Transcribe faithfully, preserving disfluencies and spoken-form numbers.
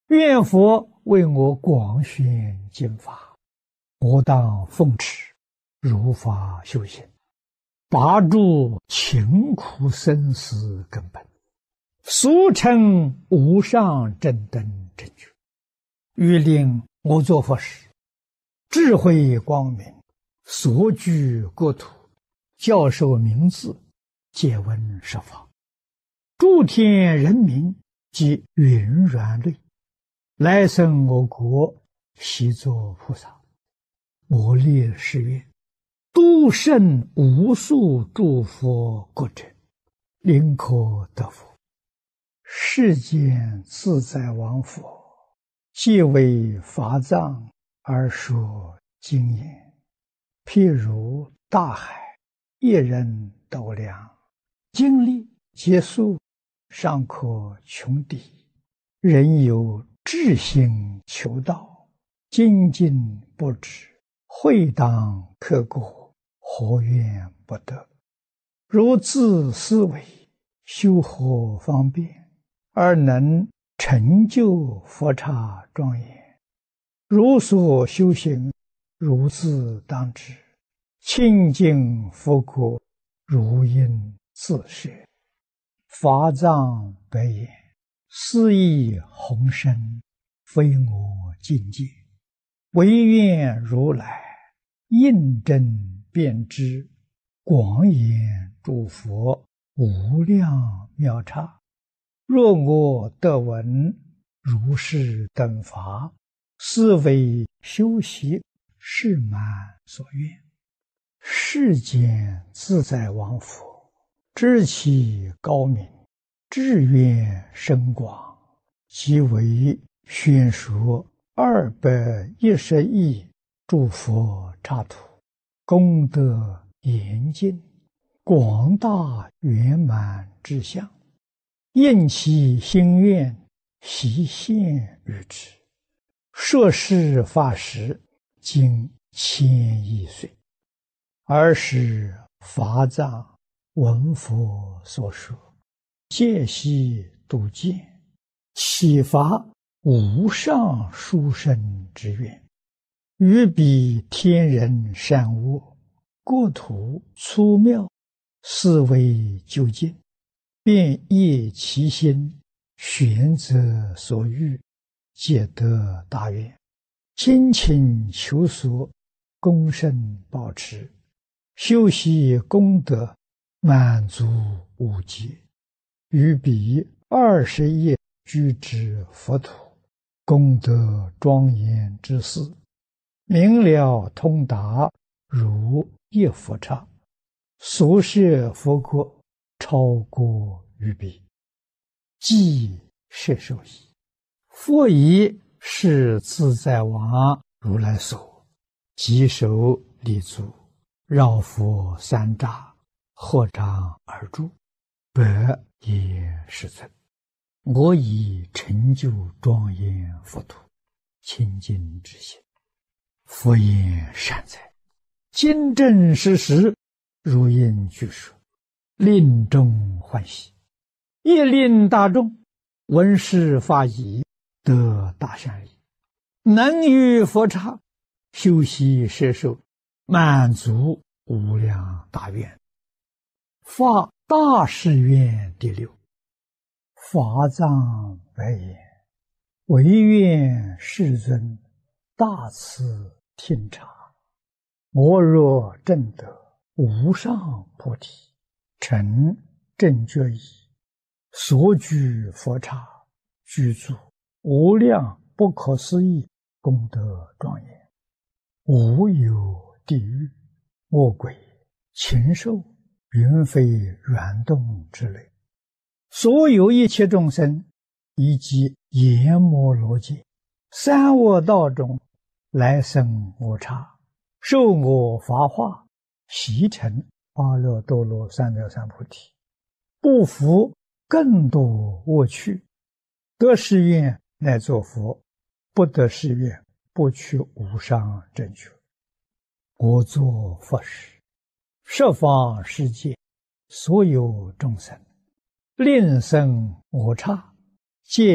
愿佛为我广宣经法，我当奉持，如法修行，拔除勤苦生死根本，俗称无上正等正觉，欲令我作佛时，智慧光明，所居国土，教授名字，借闻十法，诸天人民及云软类，来生我国，悉作菩萨。我立誓愿，度胜无数诸佛国者，宁可得佛。世间自在王佛，既为法藏而说经言，譬如大海，一人斗量，经历劫数，尚可穷抵。人有志心求道，精进不止，会当刻过，何怨不得？如自思维，修何方便，而能成就佛刹庄严？如所修行，如自当知，清净佛国，如应自设。法藏白言，斯义宏深，非我境界，唯愿如来印证遍知，广演诸佛无量妙刹。若我得闻如是等法，斯为修习誓满所愿。世间自在王佛，知其高明，志愿深广，即为宣说二百一十亿诸佛刹土，功德严尽，广大圆满之相，应其心愿，悉现于之。摄事法时，经千亿岁，尔时法藏闻佛所说，戒悉度见，启发无上殊胜之愿，于彼天人善恶，国土粗妙，思维究竟，便业其心，选择所欲，皆得大愿，精勤求索，功胜保持，修习功德，满足无极，于彼二十亿居之佛土，功德庄严之事，明了通达，如一佛刹，所设佛国，超过于彼，即摄受矣。佛以是自在王如来所，即手立足，绕佛三匝，合掌而住，百也世尊。我以成就庄严佛土，清净之心。佛言善哉，今正实实，如应具说，令众欢喜，亦令大众闻是法已，得大善利，能于佛刹修习摄受，满足无量大愿。发大誓愿第六。法藏白言，唯愿世尊大慈听察，我若证得无上菩提，成正觉已，所居佛刹，居住无量不可思议功德庄严，无有地狱、恶鬼、禽兽、云飞软动之类，所有一切众生，以及阎摩罗界、三恶道中来生我刹，受我法化，习成阿耨多罗三藐三菩提，不服更多恶趣，得誓愿乃作佛，不得誓愿不取无上正觉。我作佛时，十方世界所有众生，令生我刹，皆